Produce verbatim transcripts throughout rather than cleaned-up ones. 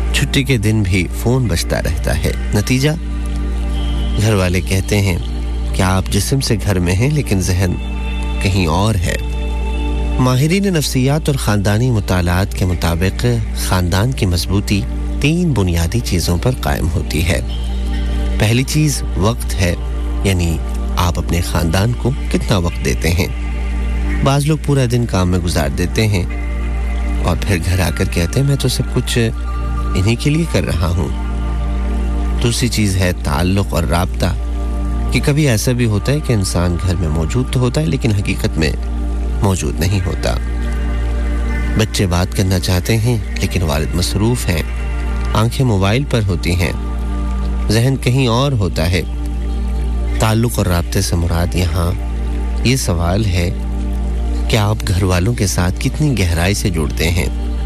छुट्टी के दिन भी फ़ोन बजता रहता है। नतीजा, घर वाले कहते हैं कि आप जिस्म से घर में हैं लेकिन ज़हन कहीं और है। माहिरीन नफ्सियात और ख़ानदानी मुतालात के मुताबिक ख़ानदान की मजबूती तीन बुनियादी चीज़ों पर कायम होती है। पहली चीज़ वक्त है, यानी आप अपने ख़ानदान को कितना वक्त देते हैं। बाज़ लोग पूरा दिन काम में गुजार देते हैं और फिर घर आकर कहते हैं मैं तो सब कुछ इन्हीं के लिए कर रहा हूँ। दूसरी चीज़ है ताल्लुक़ और राब्ता, कि कभी ऐसा भी होता है कि इंसान घर में मौजूद तो होता है लेकिन हकीकत में मौजूद नहीं होता। बच्चे बात करना चाहते हैं लेकिन वालिद मसरूफ़ हैं, आंखें मोबाइल पर होती हैं, ज़हन कहीं और होता है। ताल्लुक़ और राब्ते से मुराद यहाँ ये सवाल है कि आप घर वालों के साथ कितनी गहराई से जुड़ते हैं।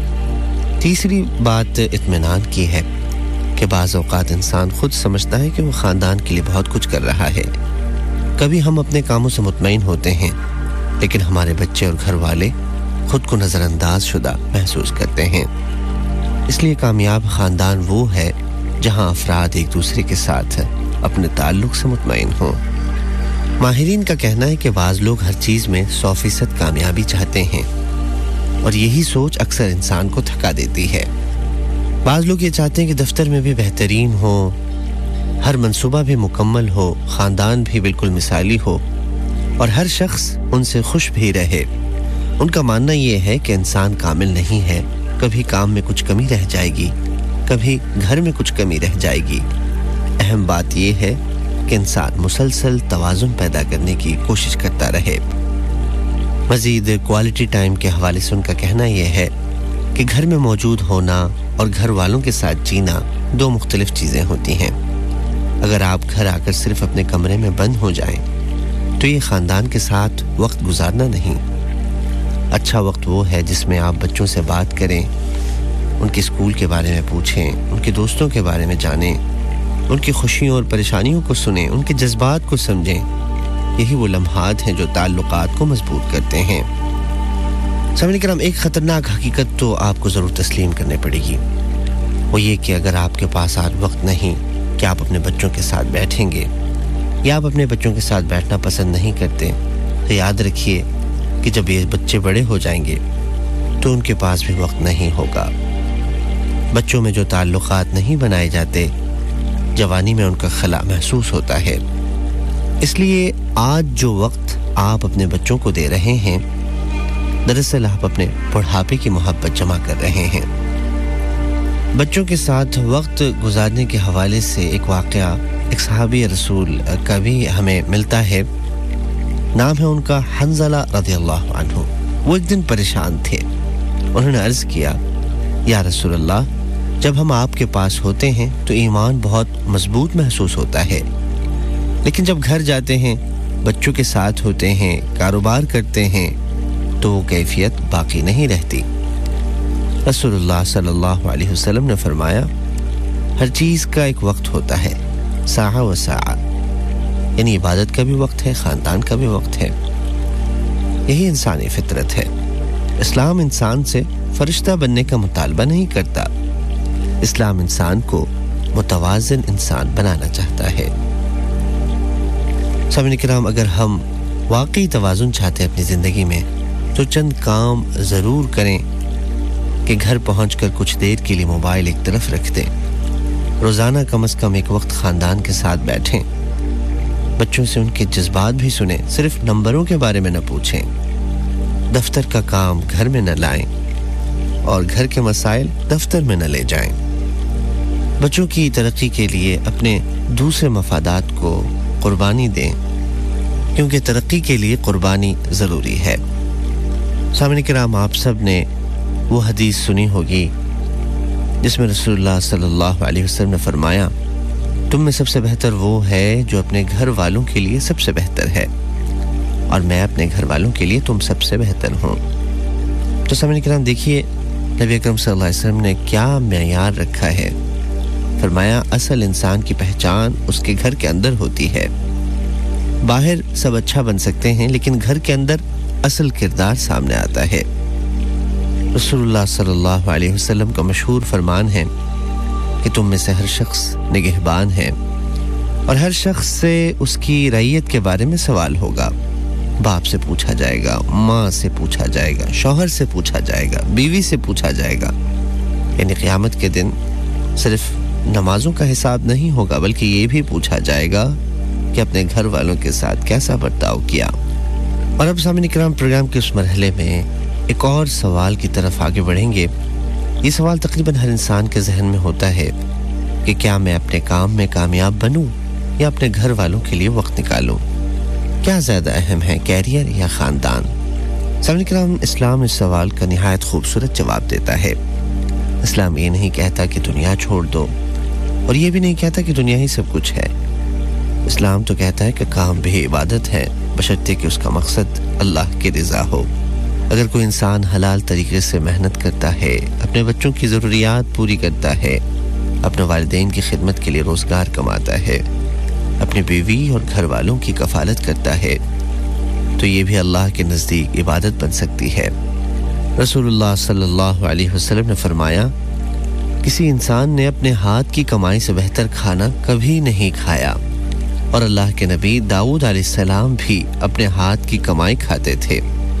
तीसरी बात इत्मीनान की है कि बाज़ औक़ात इंसान खुद समझता है कि वो ख़ानदान के लिए बहुत कुछ कर रहा है। कभी हम अपने कामों से मुतमईन होते हैं लेकिन हमारे बच्चे और घर वाले खुद को नज़रअंदाज शुदा महसूस करते हैं। इसलिए कामयाब ख़ानदान वो है जहाँ अफराद एक दूसरे के साथ अपने ताल्लुक़ से मुतमईन हों। माहिरीन का कहना है कि बाज़ लोग हर चीज़ में सौ फीसद कामयाबी चाहते हैं और यही सोच अक्सर इंसान को थका देती है। बाज़ लोग ये चाहते हैं कि दफ्तर में भी बेहतरीन हो, हर मंसूबा भी मुकम्मल हो, ख़ानदान भी बिल्कुल मिसाली हो और हर शख्स उनसे खुश भी रहे। उनका मानना ये है कि इंसान कामिल नहीं है, कभी काम में कुछ कमी रह जाएगी, कभी घर में कुछ कमी रह जाएगी। अहम बात यह है कि इंसान मुसलसल तवाज़ुन पैदा करने की कोशिश करता रहे। मज़ीद क्वालिटी टाइम के हवाले से उनका कहना यह है कि घर में मौजूद होना और घर वालों के साथ जीना दो मुख्तलिफ चीज़ें होती हैं। अगर आप घर आकर सिर्फ अपने कमरे में बंद हो जाएं तो ये ख़ानदान के साथ वक्त गुजारना नहीं। अच्छा वक्त वो है जिसमें आप बच्चों से बात करें, उनके स्कूल के बारे में पूछें, उनके दोस्तों के बारे में जानें, उनकी खुशियों और परेशानियों को सुनें, उनके जज्बात को समझें। यही वो लम्हात हैं जो ताल्लुकात को मजबूत करते हैं। सामने करम, एक ख़तरनाक हकीकत तो आपको ज़रूर तस्लीम करनी पड़ेगी, वो ये कि अगर आपके पास आज वक्त नहीं कि आप अपने बच्चों के साथ बैठेंगे या आप अपने बच्चों के साथ बैठना पसंद नहीं करते, तो याद रखिए कि जब ये बच्चे बड़े हो जाएंगे तो उनके पास भी वक्त नहीं होगा। बच्चों में जो ताल्लुकात नहीं बनाए जाते, जवानी में उनका खला महसूस होता है। इसलिए आज जो वक्त आप अपने बच्चों को दे रहे हैं, दरअसल आप अपने बुढ़ापे की मोहब्बत जमा कर रहे हैं। बच्चों के साथ वक्त गुजारने के हवाले से एक वाक़या एक सहाबी रसूल का भी हमें मिलता है। नाम है उनका हंज़ला रज़ियल्लाहु अन्हु। वो एक दिन परेशान थे। उन्होंने अर्ज़ किया, या रसूल अल्लाह, जब हम आपके पास होते हैं तो ईमान बहुत मजबूत महसूस होता है, लेकिन जब घर जाते हैं, बच्चों के साथ होते हैं, कारोबार करते हैं, तो वो कैफियत बाकी नहीं रहती। रसूलुल्लाह सल्लल्लाहु अलैहि वसल्लम ने फरमाया, हर चीज़ का एक वक्त होता है, साआ व साआ, यानी इबादत का भी वक्त है, ख़ानदान का भी वक्त है। यही इंसानी फितरत है। इस्लाम इंसान से फरिश्ता बनने का मुतालबा नहीं करता। इस्लाम इंसान को मुतवाज़िन इंसान बनाना चाहता है। सामने किराम, अगर हम वाकई तवाज़ुन चाहते हैं अपनी ज़िंदगी में, तो चंद काम ज़रूर करें कि घर पहुंचकर कुछ देर के लिए मोबाइल एक तरफ रख दें। रोज़ाना कम से कम एक वक्त ख़ानदान के साथ बैठें, बच्चों से उनके जज्बात भी सुनें, सिर्फ नंबरों के बारे में न पूछें। दफ्तर का काम घर में न लाएं और घर के मसाइल दफ्तर में न ले जाएं। बच्चों की तरक्की के लिए अपने दूसरे मफादात को कुर्बानी दें, क्योंकि तरक्की के लिए कुर्बानी ज़रूरी है। सामने किराम, आप सब ने वो हदीस सुनी होगी जिसमें रसूलुल्लाह सल्लल्लाहु अलैहि वसल्लम ने फरमाया, तुम में सबसे बेहतर वो है जो अपने घर वालों के लिए सबसे बेहतर है, और मैं अपने घर वालों के लिए तुम सबसे बेहतर हूँ। तो सामने किराम, देखिए नबी अकरम सल्लल्लाहु अलैहि वसल्लम ने क्या मेयार रखा है। फरमाया, असल इंसान की पहचान उसके घर के अंदर होती है। बाहर सब अच्छा बन सकते हैं, लेकिन घर के अंदर असल किरदार सामने आता है। रसूलुल्लाह सल्लल्लाहु अलैहि वसल्लम का मशहूर फरमान है کہ تم میں سے ہر شخص نگہبان ہے اور ہر شخص سے اس کی رعیت کے بارے میں سوال ہوگا. باپ سے پوچھا جائے گا, ماں سے پوچھا جائے گا, شوہر سے پوچھا جائے گا, بیوی سے پوچھا جائے گا. یعنی قیامت کے دن صرف نمازوں کا حساب نہیں ہوگا بلکہ یہ بھی پوچھا جائے گا کہ اپنے گھر والوں کے ساتھ کیسا برتاؤ کیا. اور اب سامعین کرام پروگرام کے اس مرحلے میں ایک اور سوال کی طرف آگے بڑھیں گے. یہ سوال تقریباً ہر انسان کے ذہن میں ہوتا ہے کہ کیا میں اپنے کام میں کامیاب بنوں یا اپنے گھر والوں کے لیے وقت نکالوں؟ کیا زیادہ اہم ہے, کیریئر یا خاندان؟ سامعین کرام اسلام اس سوال کا نہایت خوبصورت جواب دیتا ہے. اسلام یہ نہیں کہتا کہ دنیا چھوڑ دو اور یہ بھی نہیں کہتا کہ دنیا ہی سب کچھ ہے. اسلام تو کہتا ہے کہ کام بھی عبادت ہے بشرطے کہ اس کا مقصد اللہ کی رضا ہو. اگر کوئی انسان حلال طریقے سے محنت کرتا ہے, اپنے بچوں کی ضروریات پوری کرتا ہے, اپنے والدین کی خدمت کے لیے روزگار کماتا ہے, اپنی بیوی اور گھر والوں کی کفالت کرتا ہے, تو یہ بھی اللہ کے نزدیک عبادت بن سکتی ہے. رسول اللہ صلی اللہ علیہ وسلم نے فرمایا, کسی انسان نے اپنے ہاتھ کی کمائی سے بہتر کھانا کبھی نہیں کھایا. اور اللہ کے نبی داؤد علیہ السلام بھی اپنے ہاتھ کی کمائی کھاتے تھے.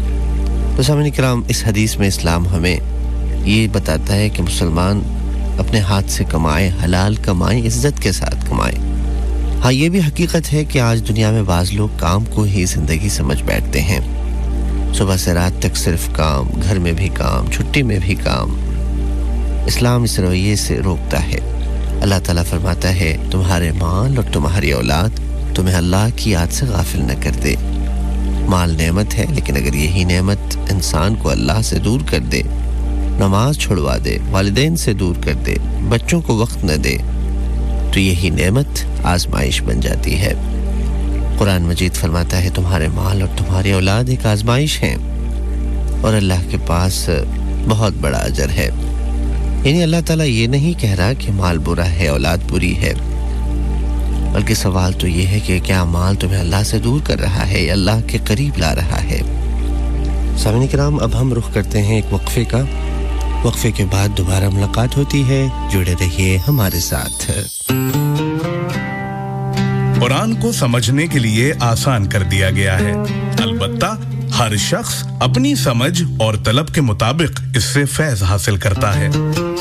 تو سامعین کرام اس حدیث میں اسلام ہمیں یہ بتاتا ہے کہ مسلمان اپنے ہاتھ سے کمائے, حلال کمائے, عزت کے ساتھ کمائے. ہاں یہ بھی حقیقت ہے کہ آج دنیا میں بعض لوگ کام کو ہی زندگی سمجھ بیٹھتے ہیں. صبح سے رات تک صرف کام, گھر میں بھی کام, چھٹی میں بھی کام. اسلام اس رویے سے روکتا ہے. اللہ تعالیٰ فرماتا ہے تمہارے مال اور تمہاری اولاد تمہیں اللہ کی یاد سے غافل نہ کر دے. مال نعمت ہے, لیکن اگر یہی نعمت انسان کو اللہ سے دور کر دے, نماز چھڑوا دے, والدین سے دور کر دے, بچوں کو وقت نہ دے, تو یہی نعمت آزمائش بن جاتی ہے. قرآن مجید فرماتا ہے تمہارے مال اور تمہاری اولاد ایک آزمائش ہیں اور اللہ کے پاس بہت بڑا اجر ہے. یعنی اللہ تعالیٰ یہ نہیں کہہ رہا کہ مال برا ہے, اولاد بری ہے, بلکہ سوال تو یہ ہے کہ کیا مال تمہیں اللہ سے دور کر رہا ہے یا اللہ کے قریب لا رہا ہے. سامعین کرام اب ہم رخ کرتے ہیں ایک وقفے کا. وقفے کے بعد دوبارہ ملاقات ہوتی ہے, جڑے رہیے ہمارے ساتھ. قرآن کو سمجھنے کے لیے آسان کر دیا گیا ہے, البتہ ہر شخص اپنی سمجھ اور طلب کے مطابق اس سے فیض حاصل کرتا ہے.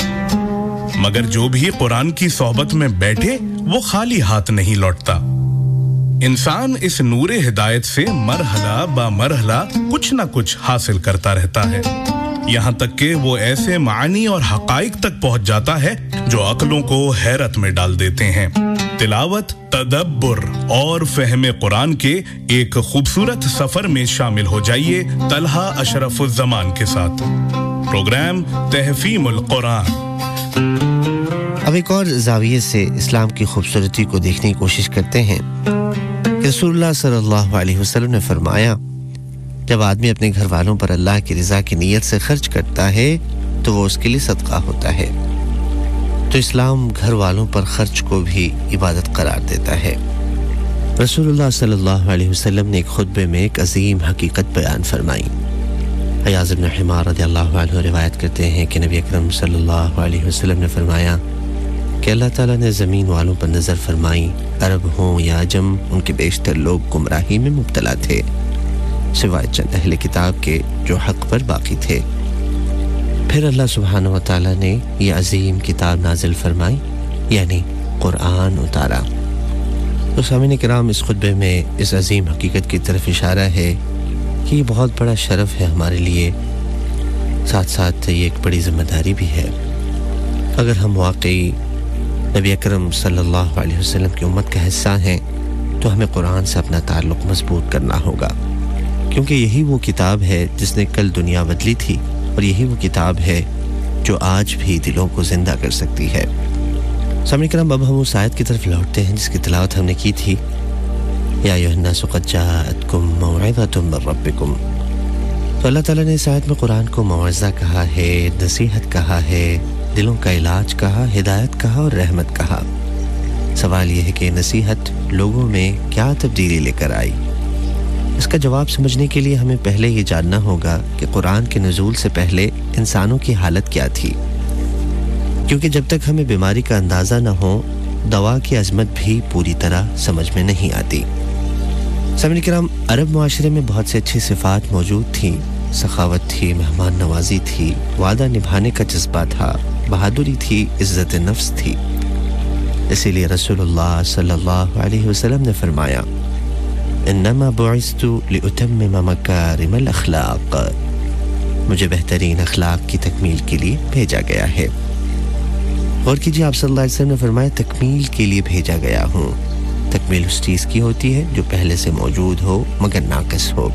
مگر جو بھی قرآن کی صحبت میں بیٹھے وہ خالی ہاتھ نہیں لوٹتا. انسان اس نور ہدایت سے مرحلہ با مرحلہ کچھ نہ کچھ حاصل کرتا رہتا ہے, یہاں تک کہ وہ ایسے معانی اور حقائق تک پہنچ جاتا ہے جو عقلوں کو حیرت میں ڈال دیتے ہیں. تلاوت, تدبر اور فہم قرآن کے ایک خوبصورت سفر میں شامل ہو جائیے طلحہ اشرف الزمان کے ساتھ. پروگرام تحفیم القرآن. اب ایک اور زاویے سے اسلام کی خوبصورتی کو دیکھنے کی کوشش کرتے ہیں. رسول اللہ صلی اللہ علیہ وسلم نے فرمایا جب آدمی اپنے گھر والوں پر اللہ کی رضا کی نیت سے خرچ کرتا ہے تو وہ اس کے لیے صدقہ ہوتا ہے. تو اسلام گھر والوں پر خرچ کو بھی عبادت قرار دیتا ہے. رسول اللہ صلی اللہ علیہ وسلم نے ایک خطبے میں ایک عظیم حقیقت بیان فرمائی. عیاض بن حمار رضی اللہ عنہ روایت کرتے ہیں کہ نبی اکرم صلی اللہ علیہ وسلم نے فرمایا کہ اللہ تعالیٰ نے زمین والوں پر نظر فرمائی, عرب ہوں یا عجم, ان کے بیشتر لوگ گمراہی میں مبتلا تھے سوائے چند اہل کتاب کے جو حق پر باقی تھے. پھر اللہ سبحانہ و تعالیٰ نے یہ عظیم کتاب نازل فرمائی یعنی قرآن اتارا. تو سامعین کرام اس خطبے میں اس عظیم حقیقت کی طرف اشارہ ہے کہ یہ بہت بڑا شرف ہے ہمارے لیے, ساتھ ساتھ یہ ایک بڑی ذمہ داری بھی ہے. اگر ہم واقعی نبی اکرم صلی اللہ علیہ وسلم کی امت کا حصہ ہیں تو ہمیں قرآن سے اپنا تعلق مضبوط کرنا ہوگا, کیونکہ یہی وہ کتاب ہے جس نے کل دنیا بدلی تھی اور یہی وہ کتاب ہے جو آج بھی دلوں کو زندہ کر سکتی ہے. سامعین کرام اب ہم اس آیت کی طرف لوٹتے ہیں جس کی تلاوت ہم نے کی تھی, یا ایھا الناس قد جاءتکم موعظۃ من ربکم. تو اللہ تعالیٰ نے اس آیت میں قرآن کو موعظہ کہا ہے, نصیحت کہا ہے, دلوں کا علاج کہا, ہدایت کہا اور رحمت کہا. سوال یہ ہے کہ نصیحت لوگوں میں کیا تبدیلی لے کر آئی؟ اس کا جواب سمجھنے کے لیے ہمیں پہلے یہ جاننا ہوگا کہ قرآن کے نزول سے پہلے انسانوں کی حالت کیا تھی. क्योंकि जब तक हमें बीमारी का अंदाज़ा न हो दवा की अजमत भी पूरी तरह समझ में नहीं आती। सामईन किराम, अरब मुआशरे में बहुत सी अच्छी सिफ़ात मौजूद थी। सखावत थी, मेहमान नवाजी थी, वादा निभाने का जज्बा था, बहादुरी थी, इज़्ज़त नफ्स थी। इसीलिए रसूलुल्लाह सल्लल्लाहु अलैहि वसल्लम ने फरमाया, इन्नमा बुइस्तु लिउतम्मिम मकारिमल अखलाक, मुझे बेहतरीन अखलाक की तकमील के लिए भेजा गया है। और कीजिए, आप सल्लल्लाहु अलैहि वसल्लम ने फरमाया, तकमील के लिए भेजा गया हूँ। तकमील उस चीज़ की होती है जो पहले से मौजूद हो मगर नाक़िस हो।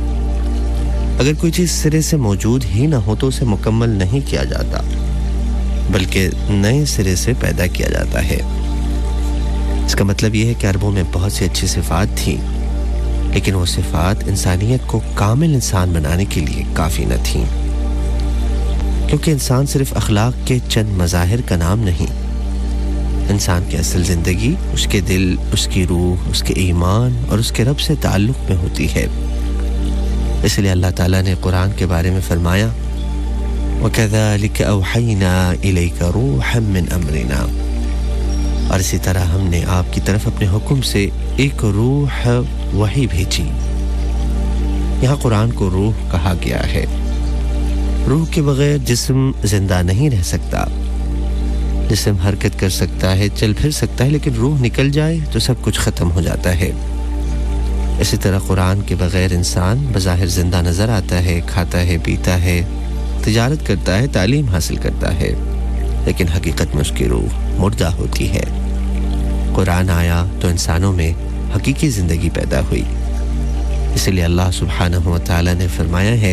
अगर कोई चीज़ सिरे से मौजूद ही ना हो तो उसे मुकम्मल नहीं किया जाता, बल्कि नए सिरे से पैदा किया जाता है। इसका मतलब यह है कि अरबों में बहुत सी अच्छी सिफ़ात थी, लेकिन वो सिफ़ात इंसानियत को कामिल इंसान बनाने के लिए काफ़ी न थीं। क्योंकि इंसान सिर्फ अखलाक के चंद मज़ाहिर का नाम नहीं, इंसान की असल ज़िंदगी उसके दिल, उसकी रूह, उसके ईमान और उसके रब से ताल्लुक़ में होती है। इसलिए अल्लाह ताला ने कुरान के बारे में फरमाया, वकज़ालिक औहैना इलैका रूहम मिन अमरिना, और इसी तरह हमने आपकी तरफ अपने हुक्म से एक रूह वही भेजी। यहाँ कुरान को रूह कहा गया है। रूह के बगैर जिस्म जिंदा नहीं रह सकता। जिस्म हरकत कर सकता है, चल फिर सकता है, लेकिन रूह निकल जाए तो सब कुछ ख़त्म हो जाता है। इसी तरह कुरान के बगैर इंसान बज़ाहिर जिंदा नज़र आता है, खाता है, पीता है, तिजारत करता है, तालीम हासिल करता है, लेकिन हकीकत में उसकी रूह मुर्दा होती है। कुरान आया तो इंसानों में हकीकी ज़िंदगी पैदा हुई। इसलिए अल्लाह सुब्हानहु व तआला ने फरमाया है,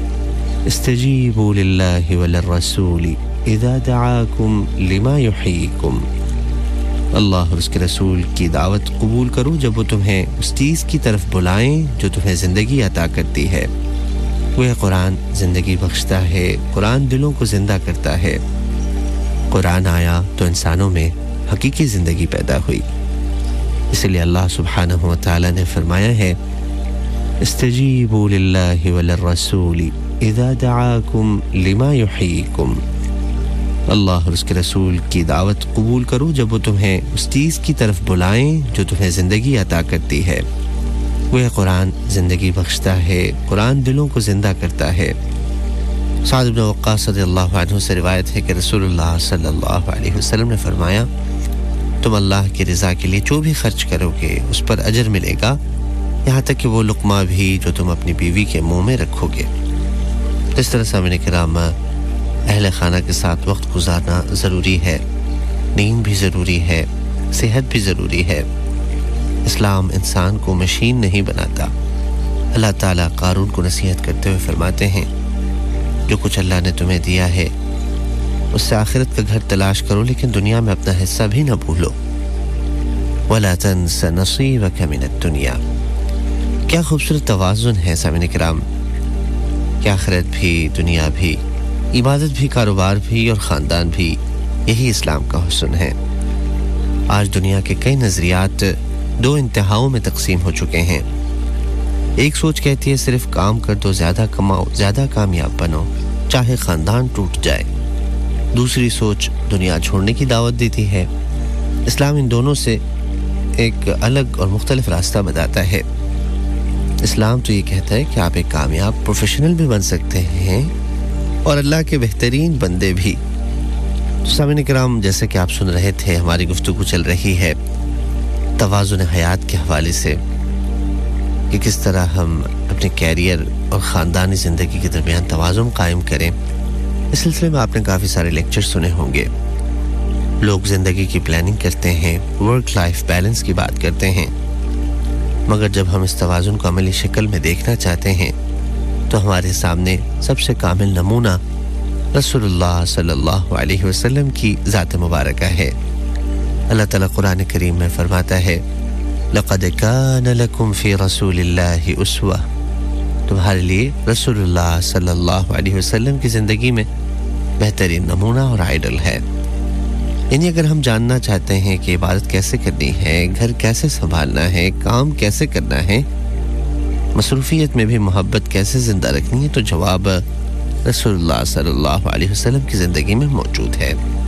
इस्तजीबू लिल्लाहि व लिर्रसूली इज़ा दआकुम लिमा युहयीकुम, अल्लाह और उसके रसूल की दावत कबूल करो जब वो तुम्हें उस चीज़ की तरफ बुलाएं जो तुम्हें ज़िंदगी अता करती है। वह कुरान ज़िंदगी बख्शता है, कुरान दिलों को ज़िंदा करता है। कुरान आया तो इंसानों में हकीकी ज़िंदगी पैदा हुई। इसलिए अल्लाह सुब्हानहु व तआला ने फरमाया है, इस्तजीबू लिल्लाहि व लिर्रसूली इज़ा दआकुम लिमा युहयीकुम, अल्लाह और उसके रसूल की दावत कबूल करो जब वो तुम्हें उस चीज़ की तरफ बुलाएं जो तुम्हें ज़िंदगी अता करती है। वह कुरान ज़िंदगी बख्शता है, कुरान दिलों को ज़िंदा करता है। साद इब्न वक्कास रज़ियल्लाहु अन्हु से रिवायत है कि रसूलुल्लाह सल्लल्लाहु अलैहि वसल्लम ने फरमाया, तुम अल्लाह की रज़ा के लिए जो भी खर्च करोगे उस पर अजर मिलेगा, यहाँ तक कि वो लुक़मा भी जो तुम अपनी बीवी के मुंह में रखोगे। इस तरह सामईन किराम, अहले खाना के साथ वक्त गुजारना ज़रूरी है, नींद भी ज़रूरी है, सेहत भी ज़रूरी है। इस्लाम इंसान को मशीन नहीं बनाता। अल्लाह ताला कारून को नसीहत करते हुए फरमाते हैं, जो कुछ अल्लाह ने तुम्हें दिया है उससे आखिरत का घर तलाश करो, लेकिन दुनिया में अपना हिस्सा भी न भूलो। वला तंस नसीबक मिनद दुनिया। क्या खूबसूरत तवाज़ुन है सामईन किराम, कि आखिरत भी, दुनिया भी, इबादत भी, कारोबार भी और ख़ानदान भी, यही इस्लाम का हुस्न है। आज दुनिया के कई नज़रियात दो इंतहाओं में तकसीम हो चुके हैं। एक सोच कहती है सिर्फ काम कर दो, ज़्यादा कमाओ, ज़्यादा कामयाब बनो, चाहे ख़ानदान टूट जाए। दूसरी सोच दुनिया छोड़ने की दावत देती है। इस्लाम इन दोनों से एक अलग और मुख्तलिफ रास्ता बताता है। इस्लाम तो ये कहता है कि आप एक कामयाब प्रोफेशनल भी बन सकते हैं और अल्लाह के बेहतरीन बंदे भी। तो सामईन किराम, जैसे कि आप सुन रहे थे, हमारी गुफ्तगू चल रही है तवाज़ुन हयात के हवाले से, कि किस तरह हम अपने कैरियर और ख़ानदानी ज़िंदगी के दरमियान तवाज़ुन कायम करें। इस सिलसिले में आपने काफ़ी सारे लेक्चर सुने होंगे। लोग ज़िंदगी की प्लानिंग करते हैं, वर्क लाइफ बैलेंस की बात करते हैं, मगर जब हम इस तवाज़ुन को अमली शक्ल में देखना चाहते हैं तो हमारे सामने सबसे कामिल नमूना रसूलुल्लाह सल्लल्लाहु अलैहि वसल्लम की ज़ात मुबारका है। अल्लाह ताला कुरान करीम में फरमाता है, लक़द कान लकुम फ़ी रसूलिल्लाहि उस्वा, तुम्हारे लिए रसूलुल्लाह सल्लल्लाहु अलैहि वसल्लम की ज़िंदगी में बेहतरीन नमूना और आइडल है। यानी अगर हम जानना चाहते हैं कि इबादत कैसे करनी है, घर कैसे संभालना है, काम कैसे करना है, मसरूफियत में भी मोहब्बत कैसे ज़िंदा रखनी है, तो जवाब रसूलुल्लाह सल्लल्लाहु अलैहि वसल्लम की ज़िंदगी में मौजूद है।